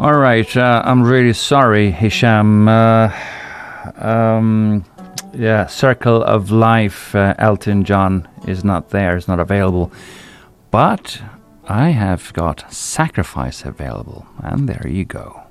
All right, I'm really sorry, Hisham. Yeah, Circle of Life, Elton John is not there, is not available. But I have got Sacrifice available, and there you go.